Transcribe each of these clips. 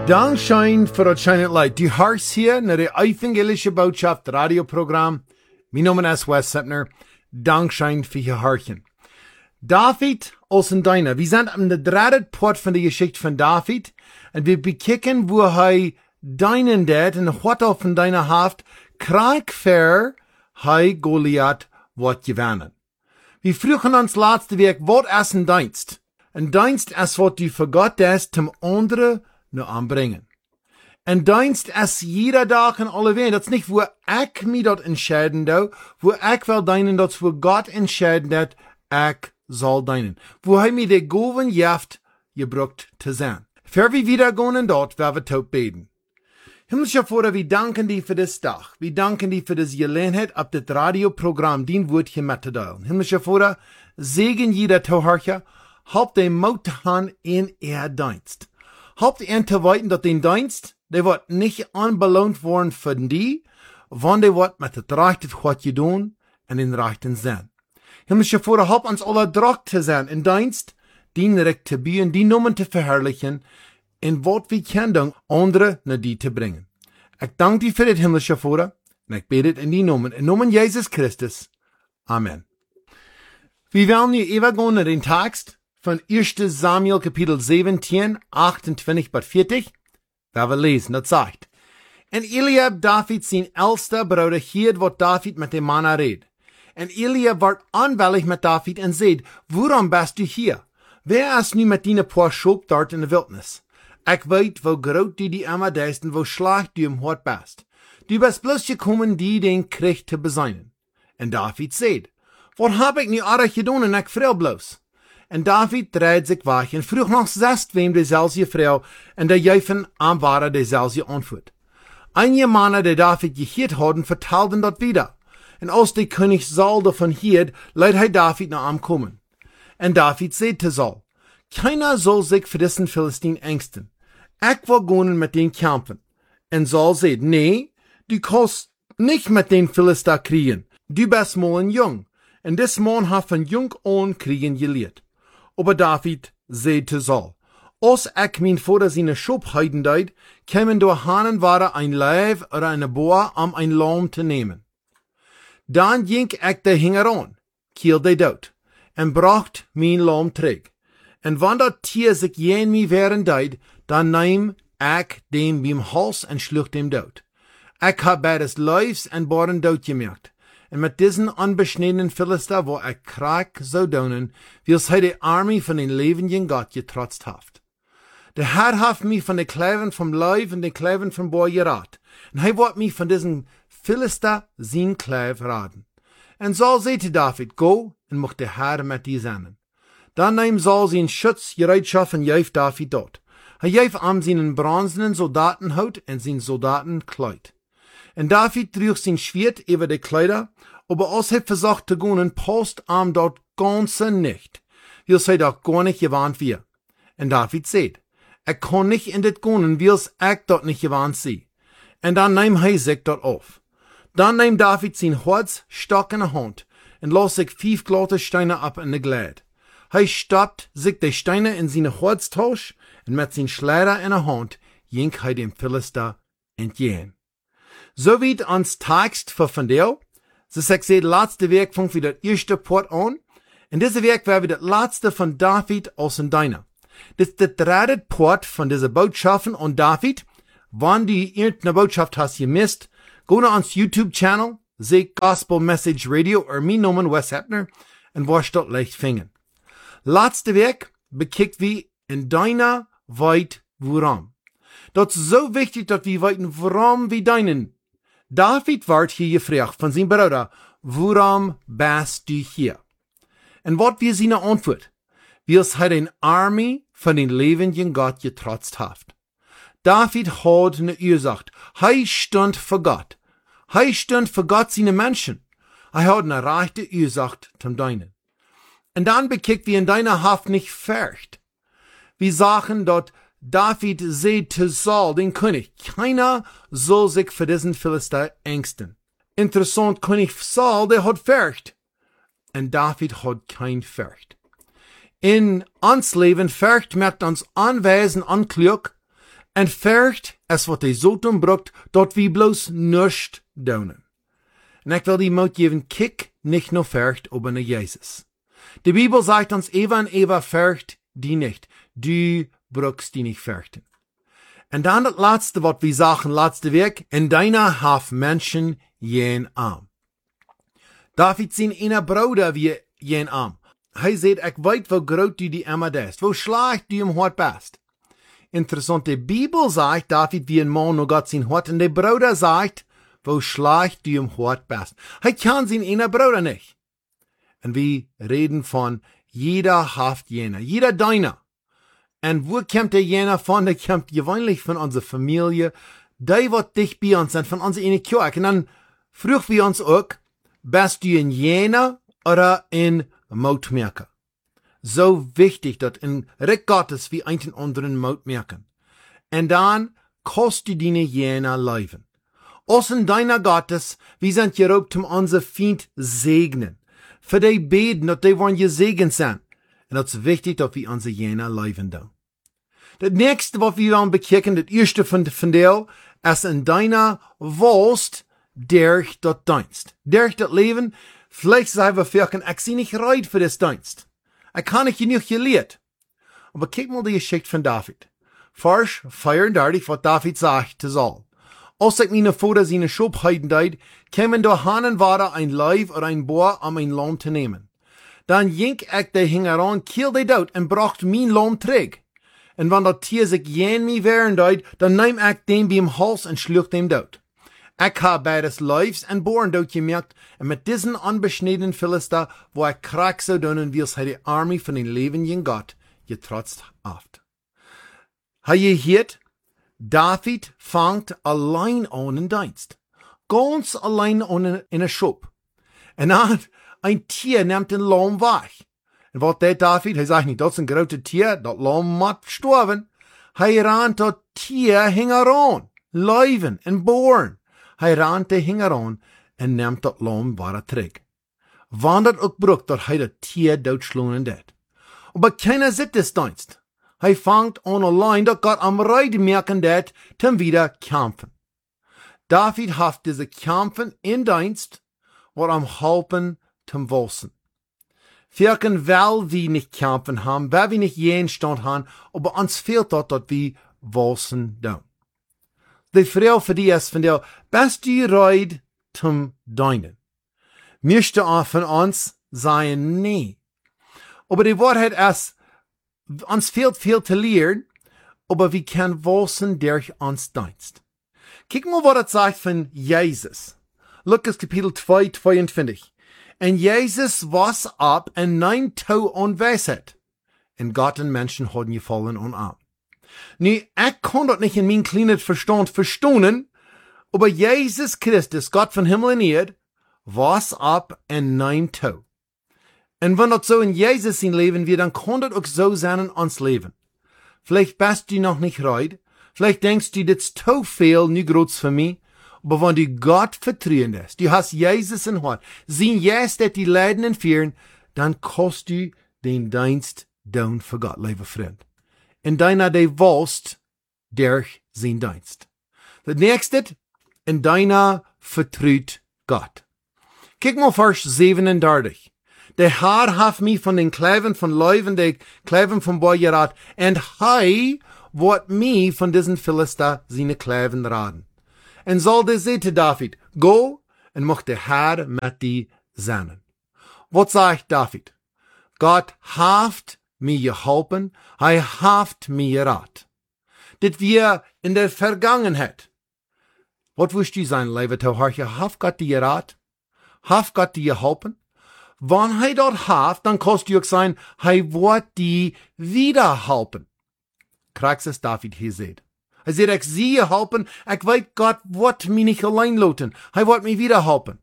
Dankschein für das schöne Leid. Du hörst hier nach der evangelische Botschaft Radioprogramm. Mein Name ist Wes Seppner. Dankschein für Ihr Hörchen. David aus Deiner. Wir sind am dritten Part von der Geschichte von David. Und wir bekicken, wo er deinen Dad und was auf von deiner Haft Krieg für Goliath wird gewinnen. Wir fragen uns letzte Week, was ist ein Dienst? Ein Dienst ist, was du für Gott ist, zum anderen nur anbringen. Ein Dienst ist jeder Tag in alle Welt. Das ist nicht, wo ich mich dort entscheiden do, wo ich will dienen, das wo Gott entscheiden dat, ich soll dienen. Wo er mir die Gaben jaft, gebraucht zu sein. Für wir wieder gehen dort, werden wir tot beten. Himmlischer Vater, wir danken dir für das Tag. Wir danken dir für das Gelegenheit, ab das Radioprogramm, den Wort hier mitzuteilen. Himmlischer Vater, segen jeder Zuhörer, halb den Mut an in ihr Dienst. Halb ihn zu weiten, dass den Dienst, der wird nicht anbelohnt worden für die, wann der wird mit der Rechten, was je tun, und den Rechten sein. Himmlischer Vater, halb uns alle Druck zu sein, in Dienst, den Recht zu bieten, die Nummern zu verherrlichen, in was wir können, andere nach die zu bringen. Ich danke dir für das, himmlischer Vater, und ich bete in die Namen, in Namen Jesus Christus. Amen. Wir werden hier übergehen in den Text von 1. Samuel Kapitel 17, 28 bis 40, werden wir lesen, das sagt. Und Eliab, David, sein älster Bruder, hielt, was David mit dem Mann redet. Und Eliab wird anwällig mit David und sagt, warum bist du hier? Wer ist nu mit deinen paar Schop dort in der Wildnis? Ich weet, wo groot du die immer deist und wo schlecht du im Hort bist. Du bist bloß gekommen, die den Krieg zu beseinen. Und David sagt, was hab ich nu alles getan und ich freu bloß? Und David dreht sich weg und frug noch selbst wem dieselbe Frau und der Jäufen am Ware dieselbe Antwort. Einige Männer, die David gehört hatten, vertelten dort wieder. Und als der König Saul davon hielt, leidt er David nach ihm kommen. Und David sagt zu Saul, keiner soll sich für diesen Philistine ängsten. Ich will gehen mit den kämpfen. Und Saul sagt, nee, du kannst nicht mit den Philister kriegen. Du bist mal ein Jung. Und das Mann hat von jung an kriegen gelehrt. Aber David sagt zu Saul, als ich mein Vater seine Schub heiden deut, kämen durch Hanen war ein Leib oder eine Boa, ein Lamm zu nehmen. Dann ging ich der Hingeran, kiel de dort, und bracht mein Lamm träg. Und wenn das Tier sich jen mi wehren deut, dann nehm ich dem beim Hals und schlug dem dort. Ich hab bei des Leibs und Bohren dort gemerkt. Und mit diesen unbeschnittenen Philister, wo ich Krieg so donen, wie es die Armee von den lebendigen Gott getrotzt haft. Der Herr hat mich von den Kleven vom Leib und den Kleven vom Bohr gerat. Und er wird mich von diesen Philister sein Klev raten. Und Saul sagte David, go, und mocht der Herr mit dir sein. Dann nahm Saul sein Schutz, Gereitschaft und jäuf David dort. Er jäuf am seinen bronzenen Soldatenhaut und sein Soldatenkleid. Und David trug sein Schwert über die Kleider, aber als er versucht zu gehen, passt am dort ganze nicht. Wie es doch gar nicht gewarnt wir. Und David sagt, er kann nicht in das gehen, wie es ich dort nicht gewarnt sie. Und dann nahm er sich dort auf. Dann nahm David sein Holzstock in der Hand und las sich 5 glatte Steine ab in der Gleit. Er stoppt sich die Steine in seine Holztausch und mit sein Schleider in der Hand ging er dem Philister entgegen. So wie ans Text für von dir, so sagt sie, letzte Werk fängt wieder das erste Part an. In diesem Werk wäre wieder das letzte von David aus in Deiner. Das ist der dritte Part von dieser Botschaften und David. Wenn du irgendeine Botschaft hast gemisst, geh nach uns YouTube-Channel, seh Gospel Message Radio oder mein Name Wes Seppner und wirst dort leicht finden. Letzte Werk bekickt wie in Deiner weit woran. Das ist so wichtig, dass wir weiten, warum wir deinen. David wird hier gefragt von seinem Bruder, warum bist du hier? Und was wir seine Antwort? Wie es hat eine Armee von den lebendigen Gott getrotzt haft. David hat eine Ursache. Er stand für Gott. Er stand für Gott seine Menschen. Er hat eine rechte Ursache zum Deinen. Und dann bekickt wir in deiner Haft nicht fürcht. Wir sagen dort, David sagt zu Saul, den König, keiner soll sich für diesen Philister ängsten. Interessant, König Saul, der hat Furcht. Und David hat kein Furcht. In uns Leben Furcht macht uns anweisen, anklug, En vergt, as wat hij zo doen brukt, dat wie bloos nuscht donen. En ik wil die moed geven, kijk nicht nur vergt, aber naar Jezus. De Bibel sagt ons, Eva en Eva vergt die nicht. Du brukst die nicht verchten. En dan het laatste wat we zagen laatste week, en deiner haf Menschen jen arm. David zijn ene broeder wie jen arm. Hij zegt, ik weet wo groot du die Emma dest, wo schlecht du hem hart best. Interessant, de Bibel sagt, David wie een man no Gott zijn hart, en de broeder sagt, wo schlecht du hem hart best. Hij kan zijn ene broeder nicht. En we reden von jeder haft jener, jeder deiner. En wo kommt der jener von? Der kommt gewöhnlich von unserer Familie, die wat dicht bei uns sind, von unserer eine Kirche. Und dann fragen wir uns auch, bist du ein jener oder ein Moutmerker? So wichtig, dass in Recht Gottes wir einen anderen Mut merken. Und dann kostet du deine jener Leben. Aus in deiner Gottes, wir sind gerobt, um unser Feind segnen. Für die beten, dass die wollen gesegnet sein. Und das ist wichtig, dass wir unser jener Leben tun. Das nächste, was wir wollen bekijken, das erste von der, ist in deiner Wohlst durch das Dienst. Durch das Leben, vielleicht sagen wir vielleicht, ich sehe nicht reid für das Dienst. Ich kann nicht genug gelehrt. Aber kick mal die Geschichte von David. Vers 34, was David sagt, das all. Als ich meine Vater seine Schubheiten deed, kämen da Hanen war ein Leib oder ein Bohr, um ein Lohn zu nehmen. Dann jink ich de hingeran, kiel de dood en bracht mijn Lohn terug. En wanneer dat Tier sich jen mi wehren deed, dan neem ich dem beim Hals en schluch dem dood. Ich habe beides Leibs en Bohren dood gemerkt, en mit diesen unbeschnittenen Philister, wo ich krank so doen, wie es die Armee von den lebendigen Gott getrotzt haft. Hij je hiert, David fangt allein an in Dienst. Ganz allein an in een schop. En dan ein Tier nimmt den Lamm weg. Und was der David? Er sagt nicht, das ist ein großes Tier, das Lamm muss sterben. Er rannt das Tier hingeran, Leuven und Bohren. Er rannt hingeran und nimmt das Lamm wieder zurück. Wann das auch brucht, dass er das Tier doodschlungen det. Aber keiner sieht das Dienst. Er fängt an allein, dass Gott am Reiden merken det, zum wieder kämpfen. David hat diese Kämpfen in Dienst, wat am helpen zum Wolsen. Wirken, weil wir nicht kämpfen haben, weil wir nicht jeden Stand haben, aber uns fehlt dort, dass wir Wolsen tun. Die Frau für die ist von der, bist du reid zum Deinen? Möchte auch von uns sein, nee. Aber die Wahrheit ist, uns fehlt viel zu lernen, aber wir können Wolsen durch uns Dienst. Kick mal, was das sagt von Jesus. Lukas Kapitel 2, 22. En Jesus was ab en nein Tau an Weisheit. En Gott en Menschen hadden gefallen an arm. Nu, ich kann das nicht in mein kleines Verstand verstehen, aber Jesus Christus, Gott von Himmel und Erde, was ab en nein Tau. En wenn das so in Jesus sein Leben wird, dann kann das auch so sein in uns Leben. Vielleicht bist du noch nicht reid, vielleicht denkst du, das ist zu viel, nicht groß für mich, aber wenn du Gott vertrauen lässt, du hast Jesus in Hort, sehen Jesus, dass die Leiden entführen, dann kannst du den Dienst tun für Gott, lieber Freund. In deiner de willst, durch sein Dienst. Das nächste, in deiner vertraut Gott. Kijk mal Vers 37. Der Herr hat mich von den Kleven von Leuven, de Kleven von Bojerat, und hei wird mich von diesen Philister seine Kleven raden. En zal de zeggen David, go en mocht de Herr met die zijn. Wat sagt David? Gott haft mir geholpen, hij haft mir gerat. Dit wir in der Vergangenheit. Wat wist u zijn leven te hartje? Haft Gott die gerat? Haft Gott die geholpen? Wann hij dat haft, dan kost u ook zijn, hij wordt die wieder helpen. Krijgt es David hier zegt. Hij zegt, ik zie je helpen, ik weet Gott wordt mij niet alleen laten. Hij wordt mij wieder helpen.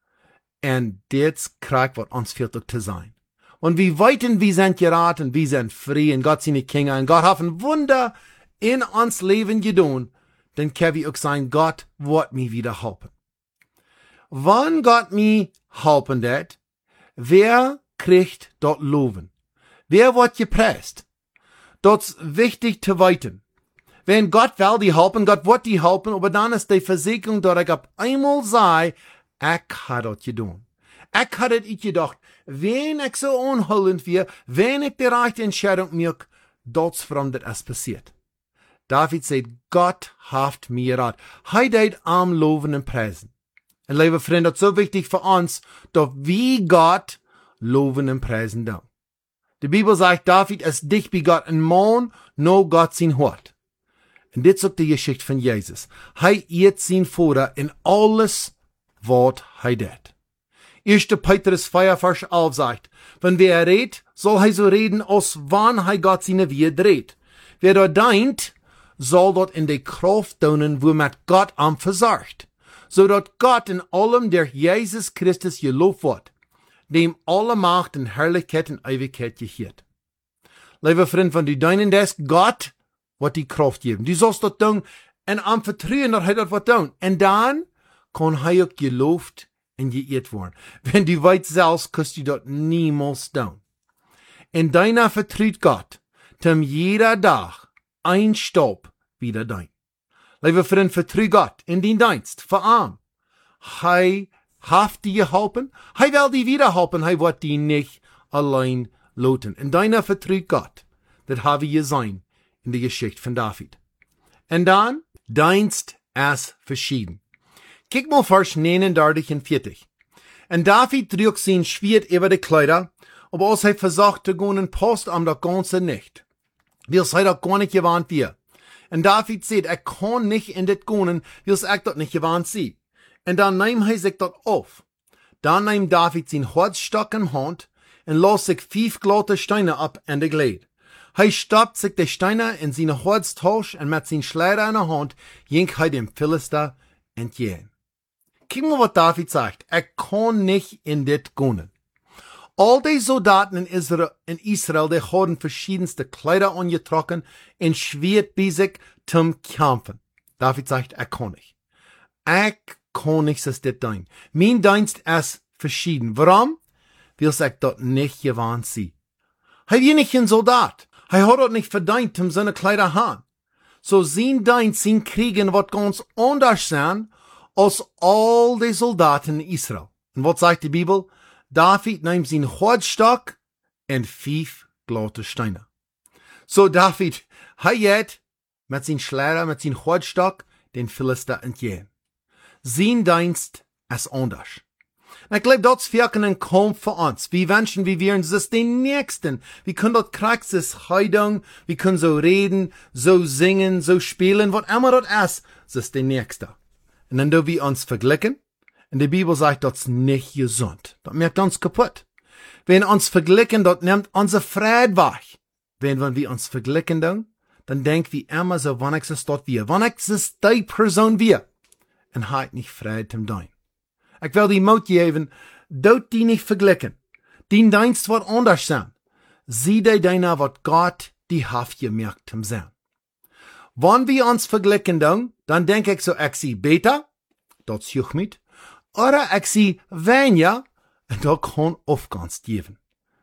En dit krijgt wat ons fehlt ook te zijn. Und wir weten, wir sind geraten, wir sind frei, und Gott seine Kinder, und Gott hat ein Wunder in uns Leben getan, dann können wir auch sagen, Gott wird mich wieder helfen. Wann Gott mich helfen wird, wer kriegt dort Loben? Wer wird gepreist? Das ist wichtig zu weiten. Wenn Gott will die helpen, Gott wird die helpen, aber dann ist die Versicherung, dass ich ab einmal sei, ich habe das getan. Ich habe das gedacht, wenn ich so unholend wäre, wenn ich die rechte Entscheidung mache, das fremdet es passiert. David sagt, Gott haft mir rat. Hij deed am loven en preisen. En lieve vriend, dat is zo wichtig voor ons, dat wie Gott loven en preisen doen. De Bibel sagt, David ist dicht bei Gott ein Mann, no Gott sein Hort. Und dit ist die Geschichte von Jesus. Hij eet sein Vater in alles, wat hij deed. 1. Petrus 4, Vers 11 sagt, wenn wer redt, soll hij so reden, als wann hij Gott seine Wehe dreht. Wer da deint, soll dort in die Kraft tun, wo mit Gott am versorgt, so dat Gott in allem der Jesus Christus gelobt wird, dem alle Macht und Herrlichkeit und Ewigkeit gehört. Lieber Freund, wenn du deinen das, Gott wird die Kraft geben. Du sollst das tun und am Vertrauen, dass er das wird tun. Und dann kann er auch gelobt und geehrt werden. Wenn du weißt selbst, kannst du das niemals tun. In deiner vertraut Gott, zum jeder Tag ein Staub wieder dein. Lieber Freund, vertrau Gott in den Dienst, vor allem. Hij haft die geholpen, hij will die wieder helpen, hij wird die nicht allein loten. In deiner vertrau Gott, das habe ich gesehen in der Geschichte von David. Und dann, Dienst ist verschieden. Kijk mal Vers 39 und 40. Und David trug sein Schwert über die Kleider, aber als hij versucht zu gehen, passt am das Ganze nicht. Weil es doch gar nicht gewarnt wird. Und David sagt, er kann nicht in das gehen, weil es echt dort nicht gewarnt sie. Und dann nimmt er sich dort auf. Dann nimmt David sein Holzstock in Hand und lässt sich 5 glatte Steine ab in der Glied. Er stoppt sich die Steine in seine Holztasche und mit seinem Schleier in der Hand jinkt er dem Philister entgegen. Guck mal, was David sagt. Er kann nicht in das gehen. All die Soldaten in Israel, die haben verschiedenste Kleider angetroffen und Schwert bei sich zum Kämpfen. David sagt, er kann nicht. Ich kann nicht das tun. Mein Dienst ist verschieden. Warum? Weil ich dort nicht gewarnt sie. Er ist nicht ein Soldat. Er hat dort nicht verdient, um seine Kleider haben. So sein Dienst, sein Kriegen wird ganz anders sein, als all die Soldaten in Israel. Und was sagt die Bibel? David nimmt sein Holzstock und 5 glatte Steine. So David, er geht mit seinem Schleier, mit seinem Holzstock den Philister entgegen. Sein Dienst ist anders. Und ich glaube, das wirken ein Kampf für uns. Wir Menschen, wie wir uns den Nächsten. Wir können dort Praxis heidung, wir können so reden, so singen, so spielen, was immer das ist der Nächste. Und dann do wir uns vergleichen. Und die Bibel sagt, das ist nicht gesund. Das macht uns kaputt. Wenn wir uns vergleichen, das nimmt unser Freude weg. Wenn wir uns vergleichen, dann denken wir immer so, wann ich es dort wir, wann ich es die Person wir. Und halt nicht Freude zum Dein. Ich will die Mut geben, dort die nicht vergleichen. Die Dienst wird anders sein. Sieh dir deiner, was Gott die Haft gemerkt zum sein. Wenn wir uns vergleichen, dann denke ich so, ich sie besser, das juch mit. Oder ich sie weniger, da kann Aufgans geben.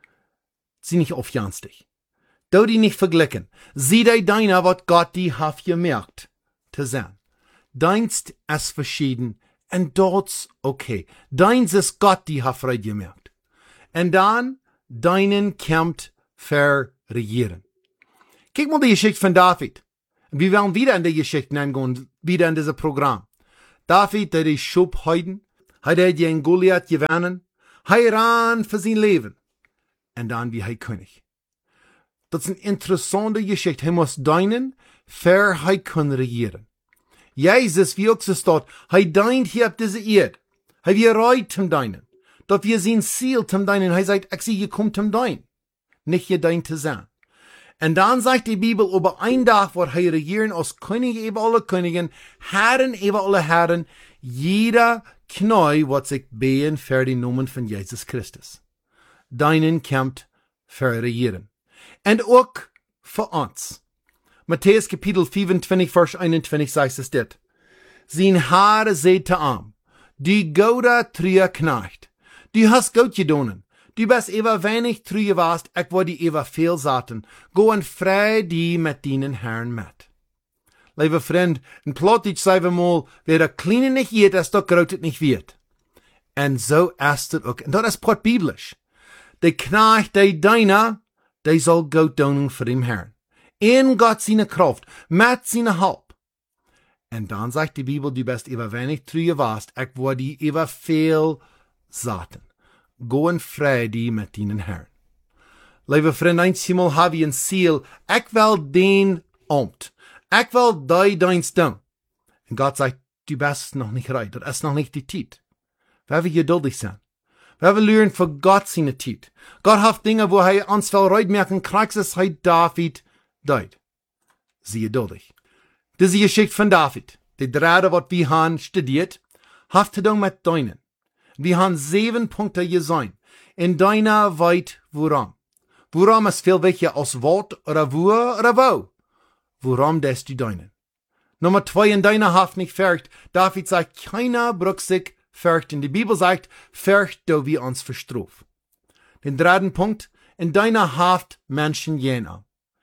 Sie nicht aufganstig. Da die nicht vergleichen. Sieh dir deiner, was Gott die Haft gemerkt zu sein. Dienst ist verschieden, und das okay. Deins ist Gott die Haft frei gemerkt. Und dann, deinen kämpft verregieren. Kick mal die Geschichte von David. Wir werden wieder in die Geschichte hineingehen, wieder in dieses Programm. David, der die Schub heiden, hat er gegen Goliath gewonnen, er ran für sein Leben. Und dann wie er König. Das ist eine interessante Geschichte. Er muss deinen, für er können regieren. Jesus, wie auch es dort, er deint hier auf diese Erde. Er wir reit zum Deinen. Dort wir sein Ziel zum Deinen. Er sagt, ich sie gekommen zum Dein. Nicht ihr Dein zu sein. Und dann sagt die Bibel, über ein Tag wird er regieren als König über alle Königen, Herren über alle Herren, jeder Knie wird sich behen für die Namen von Jesus Christus. Deinen kämpft für regieren. Und auch für uns. Matthäus Kapitel 25, Vers 21 sagt es dit. Sein Haare seht arm, die Gouda trüe knecht. Du hast gut gedonen. Du bist ever wenig trüe warst, ich wo die ever viel saten. Go und frei die mit deinen Herren mit. Lieve vriend, in Plattdeutsch sagen wir mal, wer der Kleine nicht geht, das doch Großes nicht wird. Und so ist es auch. Und das ist Port biblisch. Der Knecht, der deiner, der soll Gott dienen für den Herrn. In Gott seine Kraft, mit seiner Halb. Und dann sagt die Bibel, du bist über wenig trüge warst, ich wurde die über viel saten. Go in Friede mit deinen Herrn. Lieve vriend, einmal habe ich ein Ziel, ich will den Amt. Ich will deins tun. Und Gott sagt, du bist noch nicht reif, das ist noch nicht die Zeit. Wir wollen geduldig sein. Wir wollen lernen für Gott seine Zeit. Gott hat Dinge, wo uns will reitmerken, kriegst es David deut. Sie geduldig. Diese Geschichte von David, die Drade, was wir haben studiert, hat zu tun mit deinen. Wir haben 7 Punkte gesehen. In deiner weit woran. Woran ist viel wichtiger als Wort oder wo. Woran des du deinen. Nummer 2, in deiner Haft nicht fürcht. David sagt, keiner brucht sich fürcht. Und die Bibel sagt, fürcht, da wir uns verstruf. Den 3. Punkt, in deiner Haft Menschen jener.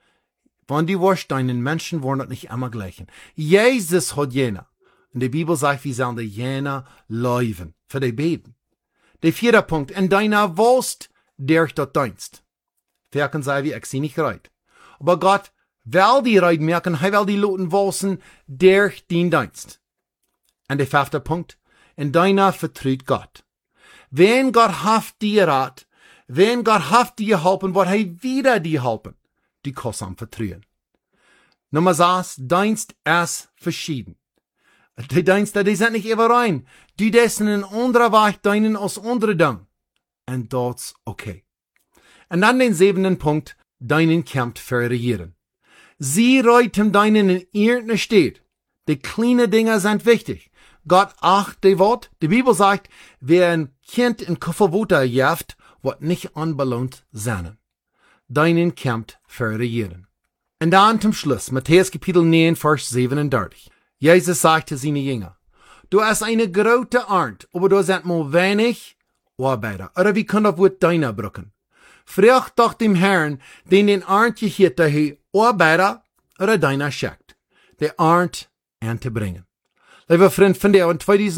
Wenn die warst, deinen Menschen wollen das nicht immer gleichen. Jesus hat jener. Und die Bibel sagt, wir sollen die jener leuven. Für die beten. Der 4. Punkt, in deiner Wurst, der ich dort dienst. Werken sei wie, ich sie nicht reit. Aber Gott will die reit merken, er will die Loten wolsen, der ich den dienst. Und der 5. Punkt, in deiner vertraut Gott. Wenn Gott haft dir rat, wenn Gott haft dir helfen, wird er wieder dir helfen. Die kostsam vertrauen. Nummer 6, Dienst ist verschieden. Die Dienste, die sind nicht überein. Die dessen in anderer Weg deinen als andere Ding. Und das okay. Und dann den 7. Punkt, deinen kämpft für regieren. Sie reiten deinen in irgendeiner Stadt. Die kleinen Dinge sind wichtig. Gott acht die Wort. Die Bibel sagt, wer ein Kind in Kofferwutter jaft, wird nicht unbelohnt sein. Deinen kämpft für regieren. Und dann zum Schluss, Matthäus Kapitel 9, Vers 37. Jesus sagte seine Jünger, du hast eine große Ernte, aber du sind mal wenig Arbeiter. Oder wie kann das Wort deiner brücken? Frag doch dem Herrn, den Ernte hier daher Arbeiter oder deiner schickt, der Ernte anzubringen. Lieber Freund, finde ich, in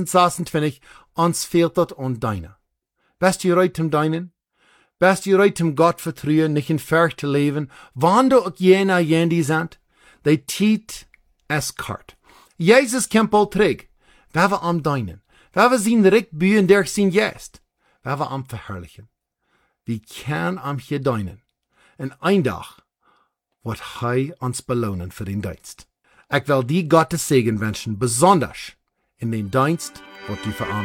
2026, uns fehlt das an deiner. Bist du bereit zum deinen? Bist du bereit zum Gott vertrauen, nicht in Furcht zu leben? Wann du auch jener die sind, die Zeit ist kalt. Jesus kämpft bald träg. Wer wir am deinen? Wer wir sein Recht bühen, der sein Jest? Wer wir am verherrlichen? Wie kann am hier deinen? Und ein Tag wird er uns belohnen für den Dienst. Ich will die Gottes Segen wünschen, besonders in den Dienst, was du verantwortest.